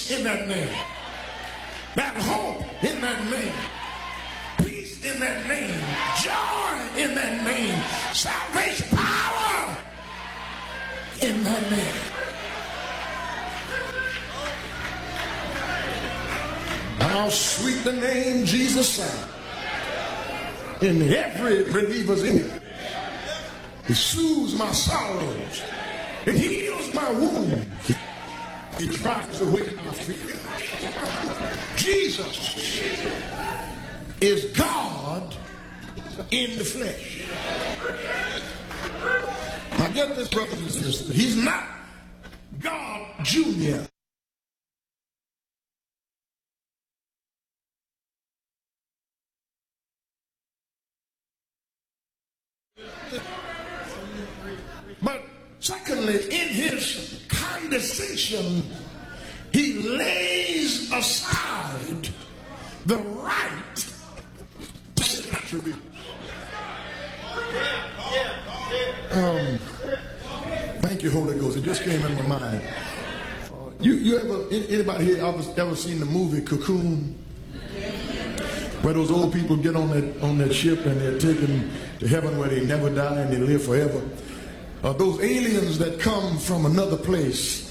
grace in that name. That hope in that name. Peace in that name. Joy in that name. Salvation power in that name. How sweet the name Jesus sounds in every believer's ear. It soothes my sorrows. It heals my wounds. It drives away my fear. Jesus is God in the flesh. Now get this, brothers and sisters. He's not God Jr. But secondly, in his condescension, he lays aside the right attributes. Thank you, Holy Ghost. It just came in my mind. You ever, anybody here ever seen the movie Cocoon? Where those old people get on that ship and they're taken to heaven where they never die and they live forever. Those aliens that come from another place.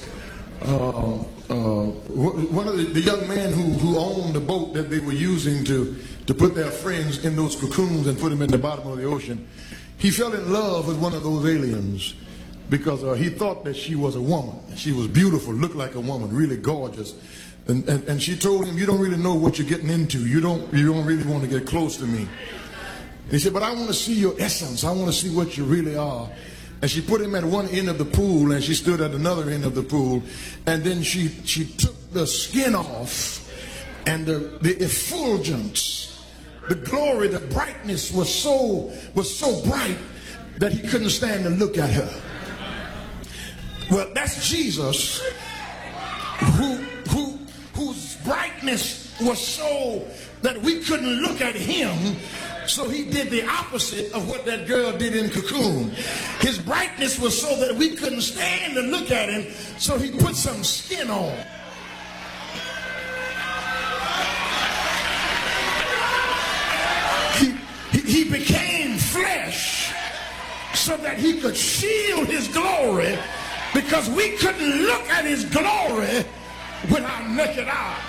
One of the young men who owned the boat that they were using to put their friends in those cocoons and put them in the bottom of the ocean, he fell in love with one of those aliens because he thought that she was a woman. She was beautiful, looked like a woman, really gorgeous. And she told him, "You don't really know what you're getting into. You don't really want to get close to me." He said, "But I want to see your essence. I want to see what you really are." And she put him at one end of the pool and she stood at another end of the pool. And then she took the skin off, and the effulgence, the glory, the brightness was so bright that he couldn't stand to look at her. Well, that's Jesus, whose brightness was so that we couldn't look at him. So he did the opposite of what that girl did in Cocoon. His brightness was so that we couldn't stand to look at him, so he put some skin on. He became flesh so that he could shield his glory, because we couldn't look at his glory with our naked eye.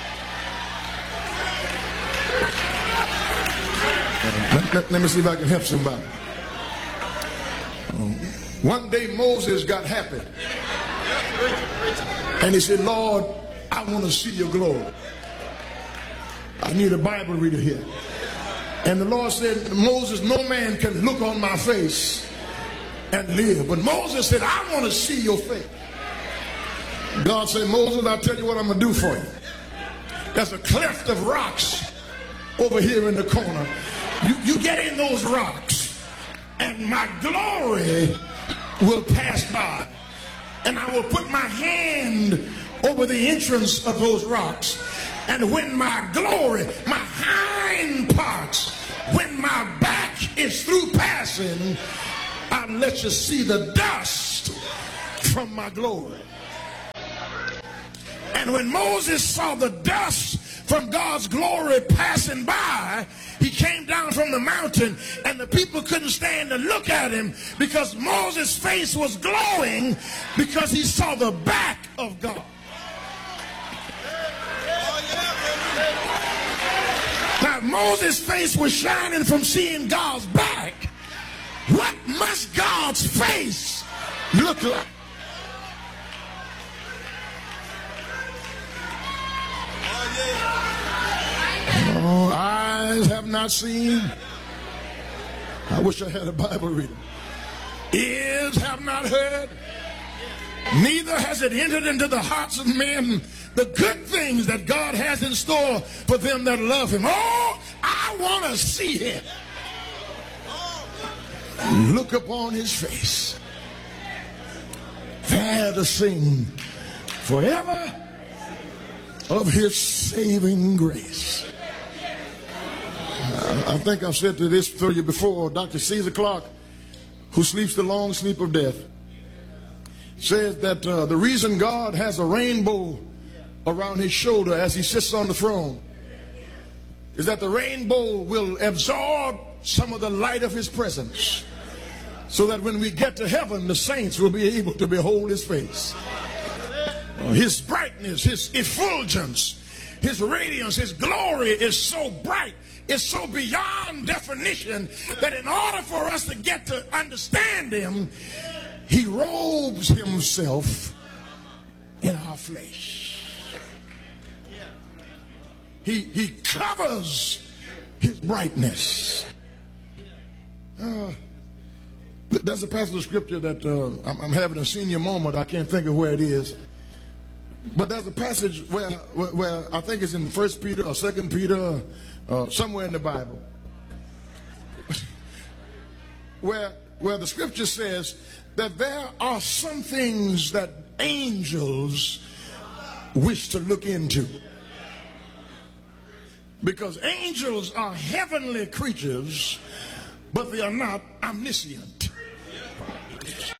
Let me see if I can help somebody. One day Moses got happy. And he said, "Lord, I want to see your glory. I need a Bible reader here." And the Lord said, "Moses, no man can look on my face and live." But Moses said, "I want to see your face." God said, "Moses, I'll tell you what I'm going to do for you. There's a cleft of rocks over here in the corner. You get in those rocks, and my glory will pass by. And I will put my hand over the entrance of those rocks. And when my glory, my hind parts, when my back is through passing, I'll let you see the dust from my glory." And when Moses saw the dust from God's glory passing by, he came down from the mountain, and the people couldn't stand to look at him because Moses' face was glowing because he saw the back of God. Now, Moses' face was shining from seeing God's back. What must God's face look like? Oh, eyes have not seen. I wish I had a Bible reader. Ears have not heard. Neither has it entered into the hearts of men the good things that God has in store for them that love him. Oh, I want to see him. Look upon his face. There to sing forever of his saving grace. I think I've said this to you before. Dr. Caesar Clark, who sleeps the long sleep of death, says that the reason God has a rainbow around his shoulder as he sits on the throne is that the rainbow will absorb some of the light of his presence, so that when we get to heaven, the saints will be able to behold his face. His brightness, his effulgence, his radiance, his glory is so bright, it's so beyond definition, that in order for us to get to understand him, he robes himself in our flesh. He covers his brightness. There's a passage of scripture that I'm having a senior moment. I can't think of where it is. But there's a passage where I think it's in 1 Peter or 2 Peter, somewhere in the Bible, where the scripture says that there are some things that angels wish to look into. Because angels are heavenly creatures, but they are not omniscient.